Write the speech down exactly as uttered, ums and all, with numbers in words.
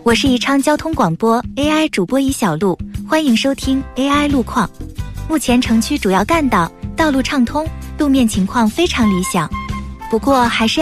我是宜昌交通广播 A I 主播宜小璐，欢迎收听 A I 路况。目前城区主要干道道路畅通，路面情况非常理想，不过还是